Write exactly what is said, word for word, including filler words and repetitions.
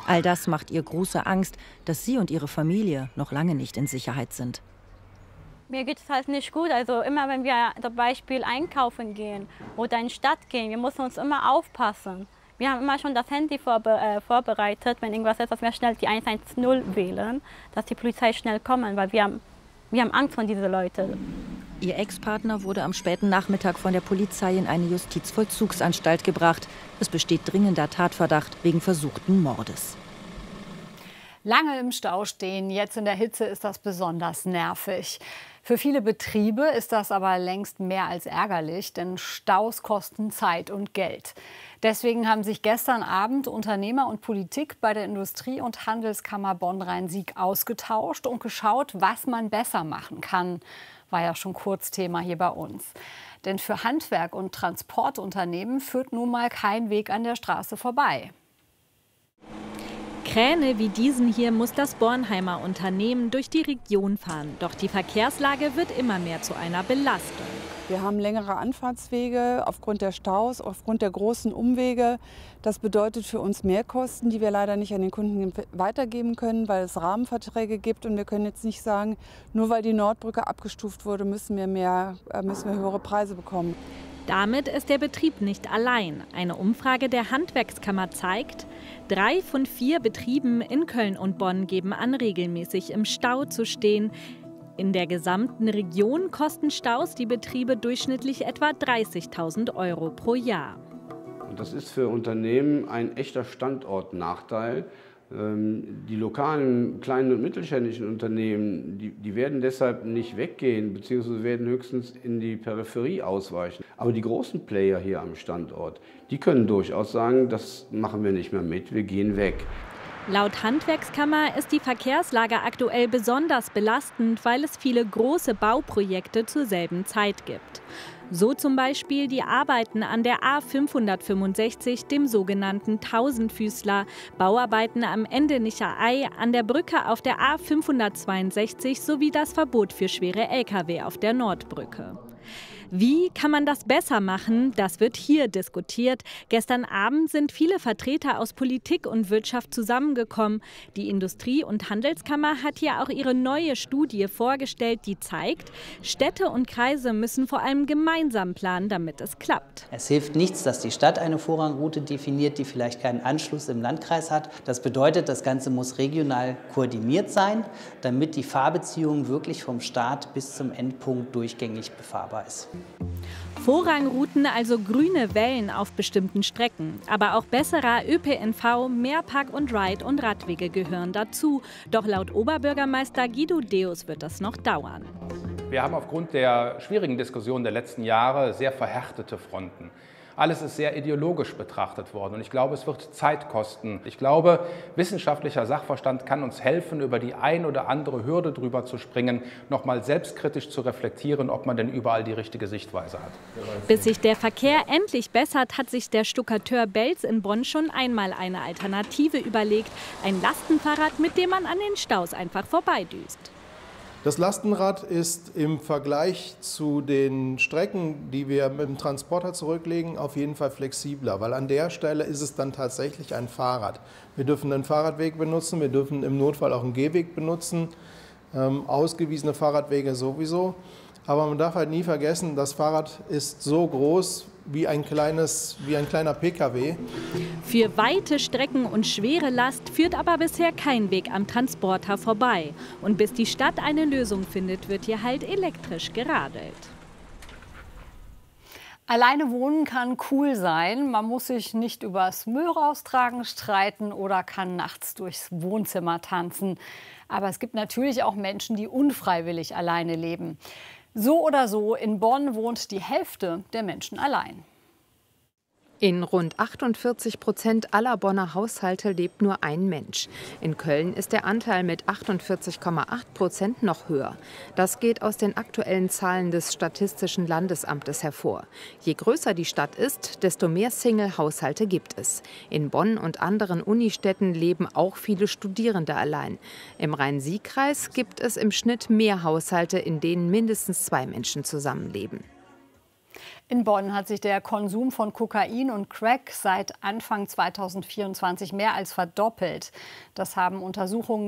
All das macht ihr große Angst, dass sie und ihre Familie noch lange nicht in Sicherheit sind. Mir geht es halt nicht gut. Also immer, wenn wir zum Beispiel einkaufen gehen oder in die Stadt gehen, wir müssen uns immer aufpassen. Wir haben immer schon das Handy vorbe äh, vorbereitet, wenn irgendwas ist, dass wir schnell die eins eins null wählen, dass die Polizei schnell kommen, weil wir haben, wir haben Angst vor diesen Leuten. Ihr Ex-Partner wurde am späten Nachmittag von der Polizei in eine Justizvollzugsanstalt gebracht. Es besteht dringender Tatverdacht wegen versuchten Mordes. Lange im Stau stehen, jetzt in der Hitze ist das besonders nervig. Für viele Betriebe ist das aber längst mehr als ärgerlich, denn Staus kosten Zeit und Geld. Deswegen haben sich gestern Abend Unternehmer und Politik bei der Industrie- und Handelskammer Bonn-Rhein-Sieg ausgetauscht und geschaut, was man besser machen kann. War ja schon kurz Thema hier bei uns. Denn für Handwerk und Transportunternehmen führt nun mal kein Weg an der Straße vorbei. Kräne wie diesen hier muss das Bornheimer Unternehmen durch die Region fahren. Doch die Verkehrslage wird immer mehr zu einer Belastung. Wir haben längere Anfahrtswege aufgrund der Staus, aufgrund der großen Umwege. Das bedeutet für uns Mehrkosten, die wir leider nicht an den Kunden weitergeben können, weil es Rahmenverträge gibt. Und wir können jetzt nicht sagen, nur weil die Nordbrücke abgestuft wurde, müssen wir, mehr, müssen wir höhere Preise bekommen. Damit ist der Betrieb nicht allein. Eine Umfrage der Handwerkskammer zeigt, drei von vier Betrieben in Köln und Bonn geben an, regelmäßig im Stau zu stehen. In der gesamten Region kosten Staus die Betriebe durchschnittlich etwa dreißigtausend Euro pro Jahr. Und das ist für Unternehmen ein echter Standortnachteil. Die lokalen kleinen und mittelständischen Unternehmen, die, die werden deshalb nicht weggehen, beziehungsweise werden höchstens in die Peripherie ausweichen. Aber die großen Player hier am Standort, die können durchaus sagen, das machen wir nicht mehr mit, wir gehen weg. Laut Handwerkskammer ist die Verkehrslage aktuell besonders belastend, weil es viele große Bauprojekte zur selben Zeit gibt. So zum Beispiel die Arbeiten an der A fünfhundertfünfundsechzig, dem sogenannten Tausendfüßler, Bauarbeiten am Endenicher Ei, an der Brücke auf der A fünfhundertzweiundsechzig sowie das Verbot für schwere L K W auf der Nordbrücke. Wie kann man das besser machen? Das wird hier diskutiert. Gestern Abend sind viele Vertreter aus Politik und Wirtschaft zusammengekommen. Die Industrie- und Handelskammer hat hier auch ihre neue Studie vorgestellt, die zeigt, Städte und Kreise müssen vor allem gemeinsam planen, damit es klappt. Es hilft nichts, dass die Stadt eine Vorrangroute definiert, die vielleicht keinen Anschluss im Landkreis hat. Das bedeutet, das Ganze muss regional koordiniert sein, damit die Fahrbeziehung wirklich vom Start bis zum Endpunkt durchgängig befahrbar ist. Vorrangrouten, also grüne Wellen auf bestimmten Strecken. Aber auch besserer Ö P N V, mehr Park- und Ride- und Radwege gehören dazu. Doch laut Oberbürgermeister Guido Deus wird das noch dauern. Wir haben aufgrund der schwierigen Diskussion der letzten Jahre sehr verhärtete Fronten. Alles ist sehr ideologisch betrachtet worden und ich glaube, es wird Zeit kosten. Ich glaube, wissenschaftlicher Sachverstand kann uns helfen, über die ein oder andere Hürde drüber zu springen, nochmal selbstkritisch zu reflektieren, ob man denn überall die richtige Sichtweise hat. Bis sich der Verkehr endlich bessert, hat sich der Stuckateur Belz in Bonn schon einmal eine Alternative überlegt. Ein Lastenfahrrad, mit dem man an den Staus einfach vorbeidüst. Das Lastenrad ist im Vergleich zu den Strecken, die wir mit dem Transporter zurücklegen, auf jeden Fall flexibler, weil an der Stelle ist es dann tatsächlich ein Fahrrad. Wir dürfen einen Fahrradweg benutzen, wir dürfen im Notfall auch einen Gehweg benutzen, ähm, ausgewiesene Fahrradwege sowieso. Aber man darf halt nie vergessen, das Fahrrad ist so groß wie ein, kleines, wie ein kleiner P K W. Für weite Strecken und schwere Last führt aber bisher kein Weg am Transporter vorbei. Und bis die Stadt eine Lösung findet, wird hier halt elektrisch geradelt. Alleine wohnen kann cool sein. Man muss sich nicht übers Müll raustragen streiten oder kann nachts durchs Wohnzimmer tanzen. Aber es gibt natürlich auch Menschen, die unfreiwillig alleine leben. So oder so, in Bonn wohnt die Hälfte der Menschen allein. In rund achtundvierzig Prozent aller Bonner Haushalte lebt nur ein Mensch. In Köln ist der Anteil mit achtundvierzig Komma acht Prozent noch höher. Das geht aus den aktuellen Zahlen des Statistischen Landesamtes hervor. Je größer die Stadt ist, desto mehr Single-Haushalte gibt es. In Bonn und anderen Unistädten leben auch viele Studierende allein. Im Rhein-Sieg-Kreis gibt es im Schnitt mehr Haushalte, in denen mindestens zwei Menschen zusammenleben. In Bonn hat sich der Konsum von Kokain und Crack seit Anfang zweitausendvierundzwanzig mehr als verdoppelt. Das haben Untersuchungen